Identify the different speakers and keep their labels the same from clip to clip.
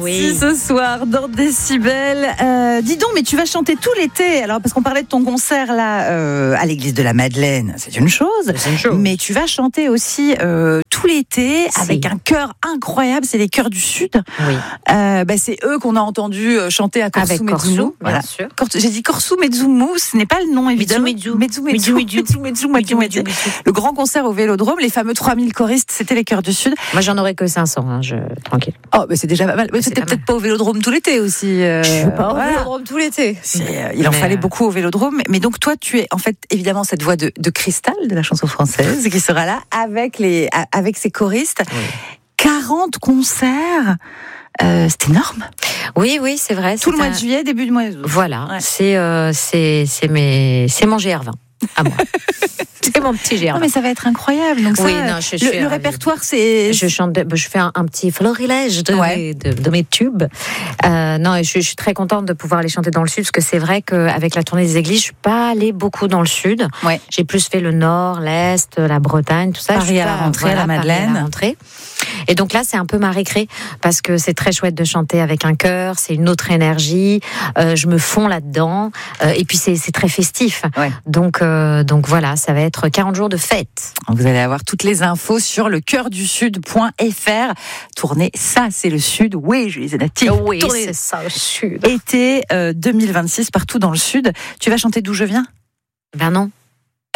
Speaker 1: Oui. Ce soir dans Décibel. Dis donc, mais tu vas chanter tout l'été. Alors, parce qu'on parlait de ton concert là à l'église de la Madeleine, c'est une chose. Mais tu vas chanter aussi tout l'été avec un chœur incroyable. C'est les chœurs du Sud.
Speaker 2: Oui.
Speaker 1: C'est eux qu'on a entendu chanter à Korsou
Speaker 2: avec
Speaker 1: Medzoumou.
Speaker 2: Korsou, voilà. Bien sûr.
Speaker 1: J'ai dit Korsou Medzoumou, ce n'est pas le nom évidemment. Le grand concert au Vélodrome, les fameux 3000 choristes, c'était les chœurs du Sud.
Speaker 2: Moi, j'en aurais que 500, tranquille.
Speaker 1: Oh, mais c'est déjà pas mal. C'était peut-être pas au Vélodrome tout l'été aussi.
Speaker 2: Je suis pas au Vélodrome tout l'été.
Speaker 1: Il en fallait beaucoup au Vélodrome. Mais donc, toi, tu es en fait évidemment cette voix de cristal de la chanson française qui sera là avec ses choristes. Oui. 40 concerts. C'est énorme.
Speaker 2: Oui, c'est vrai.
Speaker 1: Tout le mois de juillet, début du mois d'août.
Speaker 2: Voilà, ouais. C'est mon GR20 à moi. C'est mon petit GR20.
Speaker 1: Non, mais ça va être incroyable. Donc
Speaker 2: oui,
Speaker 1: le répertoire, c'est.
Speaker 2: Je fais un petit florilège de mes tubes. Je suis très contente de pouvoir les chanter dans le Sud, parce que c'est vrai qu'avec la tournée des églises, je suis pas allée beaucoup dans le Sud. Ouais. J'ai plus fait le Nord, l'Est, la Bretagne, tout ça.
Speaker 1: Paris à la rentrée, la Madeleine.
Speaker 2: Et donc là, c'est un peu ma récré, parce que c'est très chouette de chanter avec un chœur, c'est une autre énergie, je me fonds là-dedans, et puis c'est très festif. Ouais. Donc voilà, ça va être 40 jours de fête.
Speaker 1: Vous allez avoir toutes les infos sur lecoeurdusud.fr. Tournée, ça c'est le Sud, oui, Julie Zenati.
Speaker 2: Oui, c'est ça le Sud.
Speaker 1: Été 2026, partout dans le Sud. Tu vas chanter D'où je viens ?
Speaker 2: Ben non.
Speaker 1: Pourquoi ?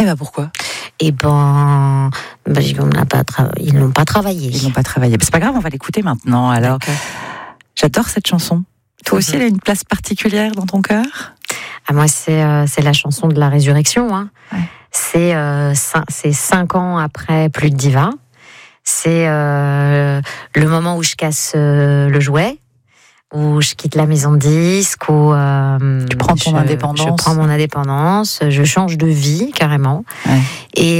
Speaker 2: Ils n'ont pas travaillé.
Speaker 1: Ils n'ont pas travaillé. C'est pas grave, on va l'écouter maintenant. Alors, j'adore cette chanson. Toi aussi, elle a une place particulière dans ton cœur ?
Speaker 2: Moi, c'est la chanson de la résurrection. Hein. Ouais. C'est 5 ans après Plus de Diva. C'est le moment où je casse le jouet, où je quitte la maison de disques, où
Speaker 1: tu prends ton indépendance.
Speaker 2: Je prends mon indépendance, je change de vie carrément. Ouais. Et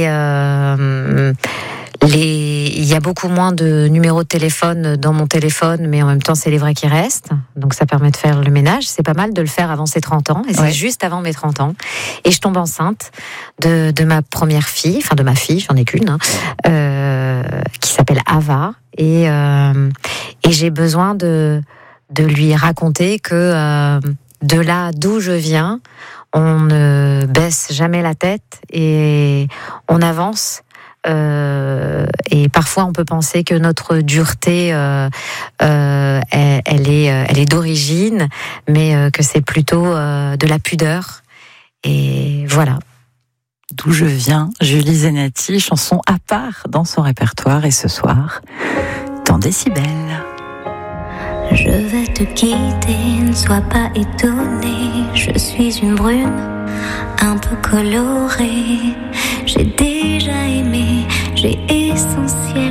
Speaker 2: il y a beaucoup moins de numéros de téléphone dans mon téléphone, mais en même temps, c'est les vrais qui restent. Donc, ça permet de faire le ménage. C'est pas mal de le faire avant ses 30 ans. Et c'est juste avant mes 30 ans. Et je tombe enceinte de ma première fille, enfin de ma fille, j'en ai qu'une, qui s'appelle Ava. Et j'ai besoin de lui raconter que de là d'où je viens, on ne baisse jamais la tête et on avance. Et parfois on peut penser que notre dureté elle est d'origine, mais que c'est plutôt de la pudeur. Et voilà.
Speaker 1: D'où je viens, Julie Zenati, chanson à part dans son répertoire, et ce soir dans Décibel.
Speaker 3: Je vais te quitter, ne sois pas étonné. Je suis une brune, un peu colorée. J'ai déjà aimé, j'ai essentiel.